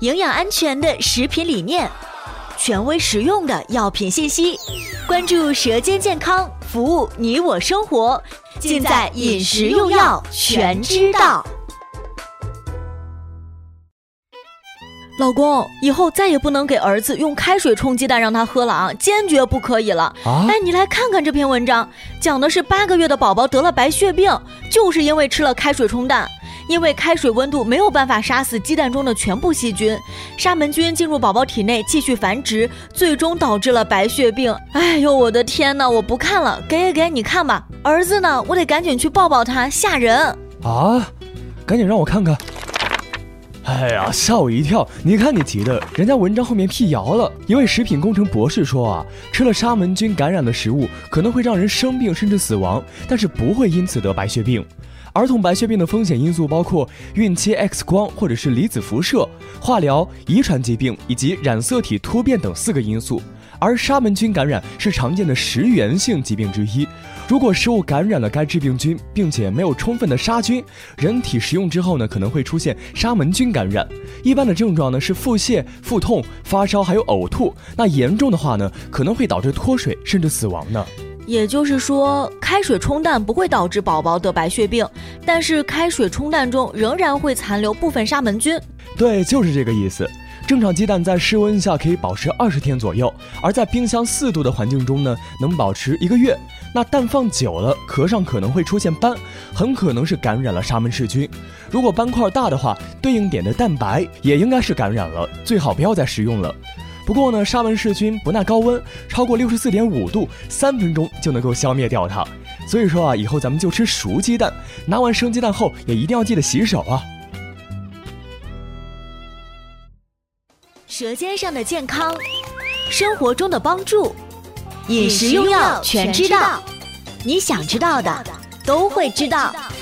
营养安全的食品理念，权威实用的药品信息，关注舌尖健康，服务你我生活，尽在饮食用药全知道。老公，以后再也不能给儿子用开水冲鸡蛋让他喝了啊，坚决不可以了。哎，你来看看这篇文章，讲的是8个月的宝宝得了白血病，就是因为吃了开水冲蛋。因为开水温度没有办法杀死鸡蛋中的全部细菌，沙门菌进入宝宝体内继续繁殖，最终导致了白血病。哎呦，我的天哪，我不看了，给你看吧。儿子呢，我得赶紧去抱抱他，吓人啊！赶紧让我看看。哎呀，吓我一跳！你看你急的，人家文章后面辟谣了。一位食品工程博士说啊，吃了沙门菌感染的食物可能会让人生病甚至死亡，但是不会因此得白血病。儿童白血病的风险因素包括孕期 X 光或者是离子辐射、化疗、遗传疾病以及染色体突变等4个因素。而沙门菌感染是常见的食源性疾病之一。如果食物感染了该致病菌，并且没有充分的杀菌，人体食用之后呢，可能会出现沙门菌感染。一般的症状呢是腹泻、腹痛、发烧还有呕吐，那严重的话呢，可能会导致脱水甚至死亡呢。 也就是说，开水冲蛋不会导致宝宝得白血病，但是开水冲蛋中仍然会残留部分沙门菌。 对，就是这个意思。正常鸡蛋在室温下可以保持20天左右，而在冰箱4度的环境中呢，能保持1个月。那蛋放久了，壳上可能会出现斑，很可能是感染了沙门氏菌。如果斑块大的话，对应点的蛋白也应该是感染了，最好不要再食用了。不过呢，沙门氏菌不耐高温，超过64.5度，3分钟就能够消灭掉它。所以说啊，以后咱们就吃熟鸡蛋，拿完生鸡蛋后也一定要记得洗手啊。 舌尖上的健康，生活中的帮助，饮食用药全知道，你想知道的都会知道。